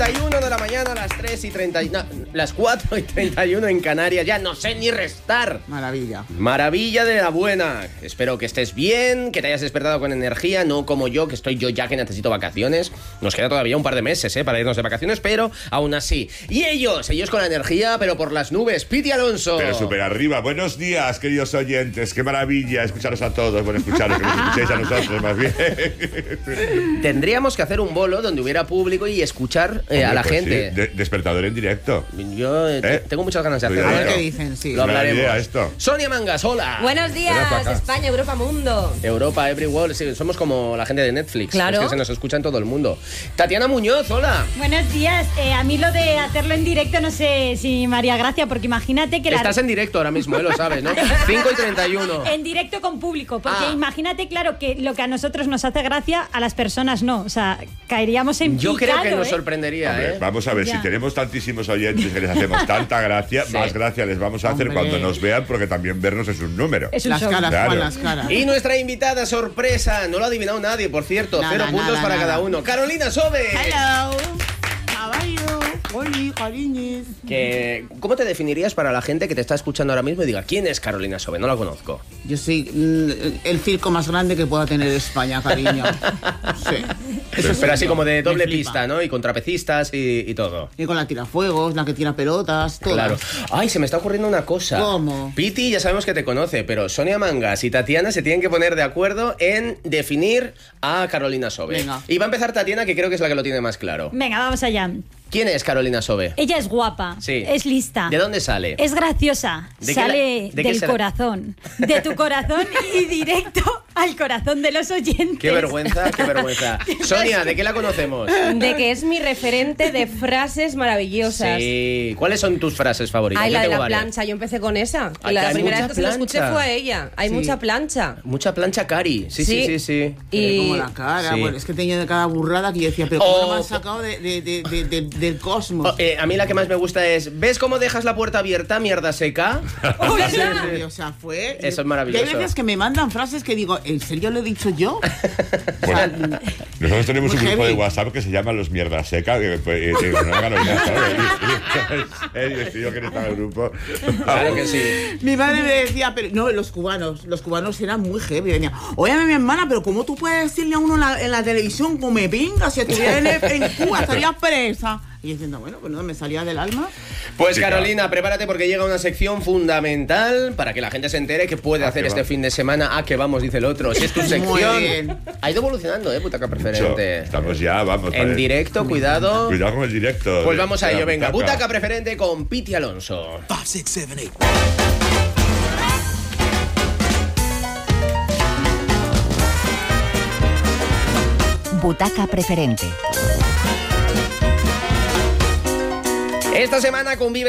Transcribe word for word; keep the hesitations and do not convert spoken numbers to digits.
treinta y uno de la mañana, las tres y treinta, no, las cuatro y treinta y uno en Canarias. Ya no sé ni restar. Maravilla. Maravilla de la buena. Espero que estés bien, que te hayas despertado con energía, no como yo, que estoy yo ya que necesito vacaciones. Nos queda todavía un par de meses, ¿eh? Para irnos de vacaciones, pero aún así. Y ellos, ellos con la energía, pero por las nubes. Piti Alonso. Pero súper arriba. Buenos días, queridos oyentes. Qué maravilla escucharos a todos. Bueno, escucharos, que nos escuchéis a nosotros, más bien. Tendríamos que hacer un bolo donde hubiera público y escuchar eh, Hombre, a la pues gente. Sí. De- despertador en directo. Yo eh, ¿Eh? tengo muchas ganas de Cuidado. hacerlo. A ver qué dicen, sí. Lo Buena hablaremos. idea esto. Sonia Mangas, hola. Buenos días, Ven para acá. España, Europa, mundo. Europa, Everywhere, sí, somos como la gente de Netflix. Claro. Es que se nos escucha en todo el mundo. Tatiana Muñoz, hola. Buenos días. Eh, a mí lo de hacerlo en directo no sé si me haría gracia, porque imagínate que la... Estás en directo ahora mismo, ¿eh? Lo sabes, ¿no? cinco y treinta y uno. En directo con público, porque Ah. imagínate, claro, que lo que a nosotros nos hace gracia, a las personas no. O sea, caeríamos en Yo creo que picado, nos ¿eh? sorprendería, Hombre, ¿eh? vamos a ver, Ya. si tenemos tantísimos oyentes que les hacemos tanta gracia, Sí. más gracia les vamos a hacer Hombre. cuando nos vean, porque también vernos es un número. Es un Las show. caras, Claro. Juan, las caras. Y nuestra invitada sorpresa, no lo ha adivinado nadie, por cierto. Nada, Cero nada, puntos para nada. cada uno. Carolina Sobe. Hello. How are you? Hola, cariños. Que, ¿cómo te definirías para la gente que te está escuchando ahora mismo y diga, ¿quién es Carolina Sobe? No la conozco. Yo soy mm, el circo más grande que pueda tener España, cariño. Sí. Eso Pero sí, así yo. como de Me doble flipa. pista, ¿no? Y con trapecistas y, y todo. Y con la tirafuegos, la que tira pelotas, todas. Claro. Ay, se me está ocurriendo una cosa. ¿Cómo? Piti ya sabemos que te conoce, pero Sonia Mangas y Tatiana se tienen que poner de acuerdo en definir a Carolina Sobe. Venga. Y va a empezar Tatiana, que creo que es la que lo tiene más claro. Venga, vamos allá. ¿Quién es Carolina Sobe? Ella es guapa, Sí. es lista, ¿De dónde sale? es graciosa, ¿De qué sale la- de qué del será? corazón, de tu corazón y directo al corazón de los oyentes. Qué vergüenza, qué vergüenza. Sonia, ¿de qué la conocemos? De que es mi referente de frases maravillosas. Sí. ¿Cuáles son tus frases favoritas? Ay, Yo la de tengo la varias. plancha, yo empecé con esa. Ay, Y la que hay primera mucha vez que se lo escuché plancha. fue a ella. Hay Sí. mucha plancha. Mucha plancha cari. Sí, sí, sí, sí. Tiene Y como la cara, Sí. bueno, es que tenía de cada burrada que yo decía, pero ¿cómo Oh, lo me han sacado de, de- de- de- de- del cosmos? Oh, eh, a mí la que más me gusta es, ¿ves cómo dejas la puerta abierta, mierda seca? Hola, Sí, sí. O sea, fue... Eso es maravilloso. Y hay veces que me mandan frases que digo, ¿en serio lo he dicho yo? Bueno, nosotros tenemos muy un grupo heavy. de WhatsApp que se llama Los Mierdas Seca, que pues, eh, que no hagan oír, ¿sabes? Eh, yo que estaba en el grupo. Claro que sí. Mi madre me decía, pero no, los cubanos, los cubanos eran muy heavy. Venía, óyeme, mi hermana, pero ¿cómo tú puedes decirle a uno en la, en la televisión como me pinga? Si estuviera en, en Cuba, estaría presa. Y yo diciendo, bueno, pues no, me salía del alma. Pues Sí, Carolina, prepárate porque llega una sección fundamental para que la gente se entere que puede Ah, hacer que este va. fin de semana. Ah, que vamos, dice el otro. Si es tu Muy sección. bien. Ha ido evolucionando, ¿eh? Butaca Mucho. preferente. Estamos ya, vamos. En vale. directo, cuidado. Cuidado con el directo. Pues de- vamos a de la ello, venga. butaca. Butaca preferente con Piti Alonso. Five, six, seven, eight. Butaca preferente. Esta semana convive